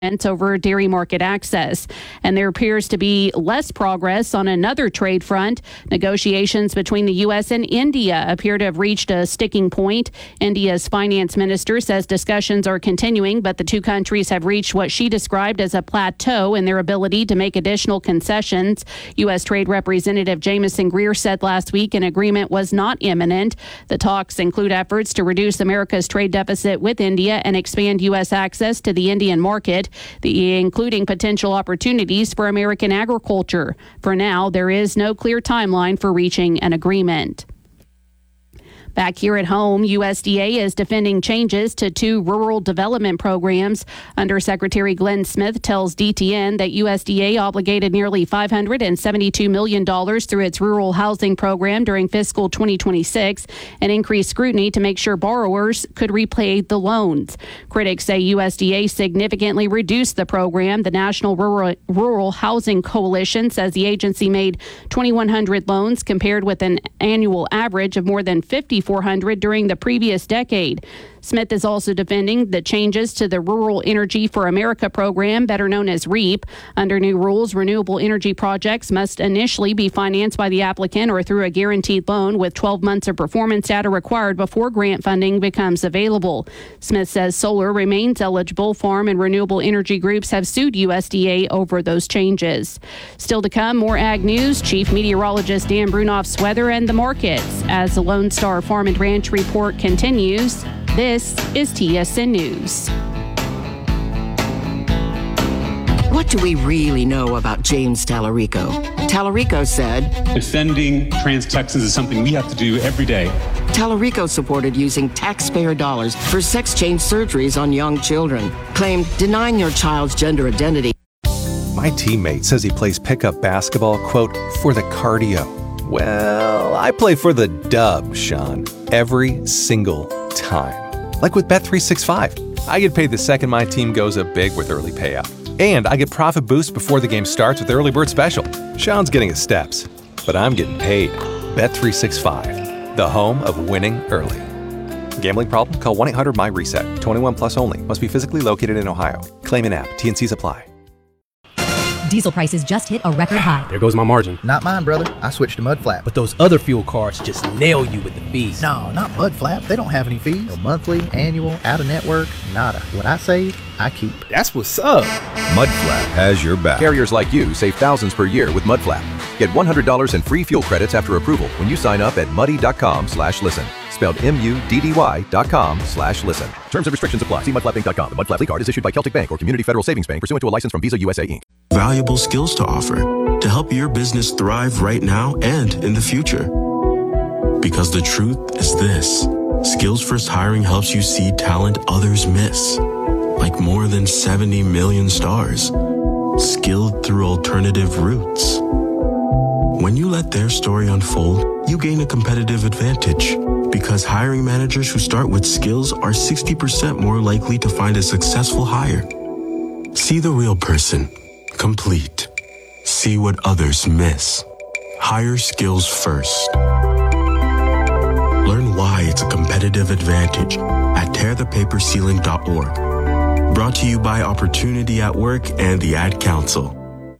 over dairy market access. And there appears to be less progress on another trade front. Negotiations between the U.S. and India appear to have reached a sticking point. India's finance minister says discussions are continuing, but the two countries have reached what she described as a plateau in their ability to make additional concessions. U.S. Trade Representative Jamieson Greer said last week an agreement was not imminent. The talks include efforts to reduce America's trade deficit with India and expand U.S. access to the Indian market, including potential opportunities for American agriculture. For now, there is no clear timeline for reaching an agreement. Back here at home, USDA is defending changes to two rural development programs. Undersecretary Glenn Smith tells DTN that USDA obligated nearly $572 million through its rural housing program during fiscal 2026 and increased scrutiny to make sure borrowers could repay the loans. Critics say USDA significantly reduced the program. The National Rural Housing Coalition says the agency made 2,100 loans compared with an annual average of more than 5,400 during the previous decade. Smith is also defending the changes to the Rural Energy for America program, better known as REAP. Under new rules, renewable energy projects must initially be financed by the applicant or through a guaranteed loan with 12 months of performance data required before grant funding becomes available. Smith says solar remains eligible. Farm and renewable energy groups have sued USDA over those changes. Still to come, more ag news, Chief Meteorologist Dan Brunoff's weather and the markets as the Lone Star Farm and Ranch Report continues. This is TSN News. What do we really know about James Tallarico? Tallarico said, defending trans Texans is something we have to do every day. Tallarico supported using taxpayer dollars for sex change surgeries on young children. Claimed denying your child's gender identity. My teammate says he plays pickup basketball, quote, for the cardio. Well, I play for the dub, Sean, every single time. Like with Bet365. I get paid the second my team goes up big with early payout. And I get profit boost before the game starts with Early Bird Special. Sean's getting his steps, but I'm getting paid. Bet365, the home of winning early. Gambling problem? Call 1-800-MY-RESET. 21 plus only. Must be physically located in Ohio. Claim in app. T&Cs apply. Diesel prices just hit a record high. There goes my margin. Not mine, brother. I switched to Mudflap. But those other fuel cards just nail you with the fees. No, not Mudflap. They don't have any fees. No monthly, annual, out-of-network, nada. What I save, I keep. That's what's up. Mudflap has your back. Carriers like you save thousands per year with Mudflap. Get $100 in free fuel credits after approval when you sign up at muddy.com/listen. Spelled MUDDY.com/listen. Terms and restrictions apply. See mudflappinc.com. The Mudflap card is issued by Celtic Bank or Community Federal Savings Bank pursuant to a license from Visa USA Inc. Valuable skills to offer to help your business thrive right now and in the future. Because the truth is this: Skills First Hiring helps you see talent others miss, like more than 70 million stars, skilled through alternative routes. When you let their story unfold, you gain a competitive advantage, because hiring managers who start with skills are 60% more likely to find a successful hire. See the real person, complete. See what others miss. Hire skills first. Learn why it's a competitive advantage at tearthepaperceiling.org. Brought to you by Opportunity at Work and the Ad Council.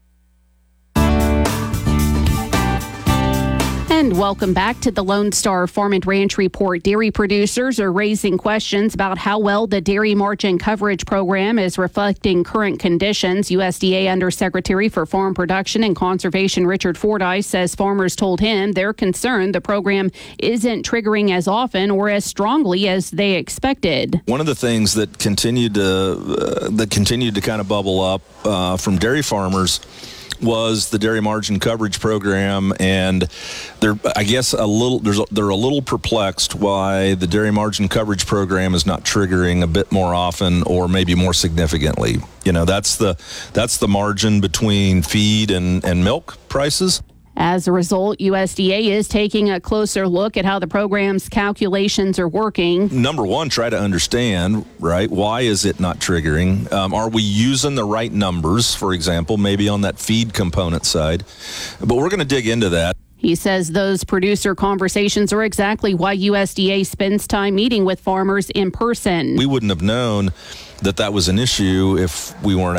And welcome back to the Lone Star Farm and Ranch Report. Dairy producers are raising questions about how well the dairy margin coverage program is reflecting current conditions. USDA Undersecretary for Farm Production and Conservation Richard Fordyce says farmers told him they're concerned the program isn't triggering as often or as strongly as they expected. One of the things that continued to kind of bubble up from dairy farmers was the dairy margin coverage program, and they're a little perplexed why the dairy margin coverage program is not triggering a bit more often or maybe more significantly. You know, that's the margin between feed and milk prices. As a result, USDA is taking a closer look at how the program's calculations are working. Number one, try to understand, right, why is it not triggering? Are we using the right numbers, for example, maybe on that feed component side? But we're going to dig into that. He says those producer conversations are exactly why USDA spends time meeting with farmers in person. We wouldn't have known that was an issue if we weren't